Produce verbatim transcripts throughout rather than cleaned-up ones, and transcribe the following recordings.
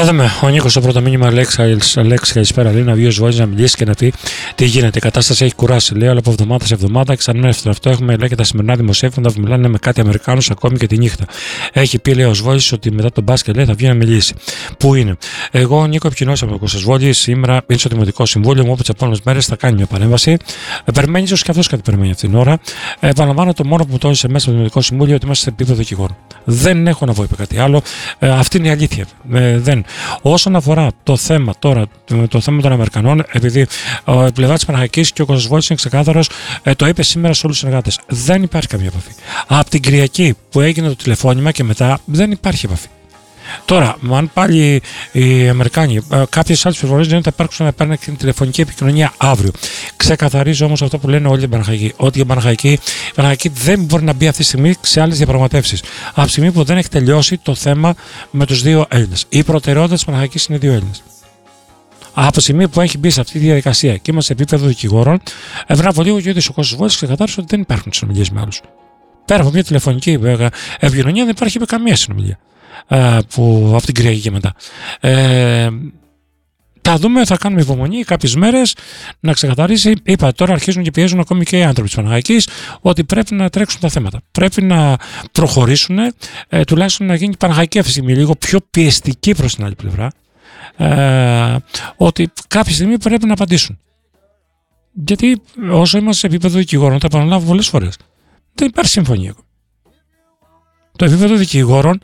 Θα δούμε. Ο Νίκος στο πρώτο μήνυμα, Αλέξη, καλησπέρα. Λέει να βγει ο Σβόλης να μιλήσει και να πει τι γίνεται. Η κατάσταση έχει κουράσει. Λέει, αλλά από εβδομάδα σε εβδομάδα ξανά αυτό. Έχουμε λέει και τα σημερινά δημοσιεύματα που μιλάνε με κάτι Αμερικάνους ακόμη και τη νύχτα. Έχει πει, λέει ο Σβόλης, ότι μετά τον μπάσκετ λέει, θα βγει να μιλήσει. Πού είναι? Εγώ, Νίκο, επικοινωνήσα με τον Κωνσταντζόλη. Σήμερα είναι στο Δημοτικό Συμβούλιο μου, όπου τι επόμενε μέρε θα κάνει μια παρέμβαση. Ε, περιμένει ίσω και αυτό κάτι περιμένει αυτήν την ώρα. Ε, επαναλαμβάνω το μόνο που μου τόνισε μέσα στο Δημοτικό Συμβούλιο ότι είμαστε σε επίπεδο δικηγόρου. Δεν έχω να πω είπε κάτι άλλο. Ε, αυτή είναι η αλήθεια. Ε, δεν. Όσον αφορά το θέμα τώρα, το θέμα των Αμερικανών, επειδή ο πλευρά τη Παναχαϊκής και ο Κωνσταντζόλης είναι ξεκάθαρος, ε, το είπε σήμερα σε όλους τους συνεργάτες. Δεν υπάρχει καμία επαφή. Από την Κυριακή που έγινε το τηλεφώνημα και μετά δεν υπάρχει επαφή. Τώρα, αν πάλι οι Αμερικάνοι, κάποιες άλλες πληροφορίες λένε ότι θα υπάρξουν να υπάρξει την τηλεφωνική επικοινωνία αύριο. Ξεκαθαρίζω όμως αυτό που λένε όλοι οι Παναχαϊκοί, ότι η Παναχαϊκή, η Παναχαϊκή δεν μπορεί να μπει αυτή τη στιγμή σε άλλες διαπραγματεύσεις. Από τη στιγμή που δεν έχει τελειώσει το θέμα με τους δύο Έλληνες. Η προτεραιότητα της Παναχαϊκής είναι οι δύο Έλληνες. Από τη στιγμή που έχει μπει σε αυτή τη διαδικασία και είμαστε σε επίπεδο δικηγόρων, ευράβω λίγο και ο Κωνσταντζόλης ξεκαθάρισε ότι δεν υπάρχουν συνομιλίες με άλλους. Πέρα από μια τηλεφωνική επικοινωνία δεν υπάρχει καμία συνομιλία. Που από την Κυριακή και μετά. Ε, θα δούμε, θα κάνουμε υπομονή κάποιες μέρες να ξεκαθαρίσει. Είπα, τώρα αρχίζουν και πιέζουν ακόμη και οι άνθρωποι της Παναχαϊκής ότι πρέπει να τρέξουν τα θέματα. Πρέπει να προχωρήσουν, ε, τουλάχιστον να γίνει η Παναχαϊκή αυτή τη στιγμή λίγο πιο πιεστική προς την άλλη πλευρά. Ε, ότι κάποια στιγμή πρέπει να απαντήσουν. Γιατί όσο είμαστε σε επίπεδο δικηγόρων, τα επαναλάβω πολλές φορές, δεν υπάρχει συμφωνία. Το επίπεδο δικηγόρων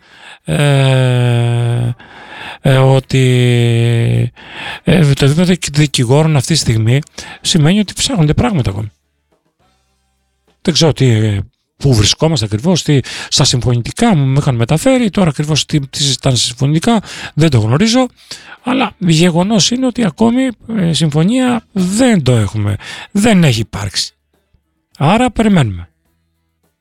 ε, ε, ότι ε, το επίπεδο δικηγόρων αυτή τη στιγμή σημαίνει ότι ψάχνονται πράγματα ακόμη. Δεν ξέρω τι, πού βρισκόμαστε ακριβώς, τι, στα συμφωνητικά μου με είχαν μεταφέρει, τώρα ακριβώς τι, τι συζητάνε συμφωνητικά δεν το γνωρίζω, αλλά γεγονός είναι ότι ακόμη ε, συμφωνία δεν το έχουμε, δεν έχει υπάρξει. Άρα περιμένουμε.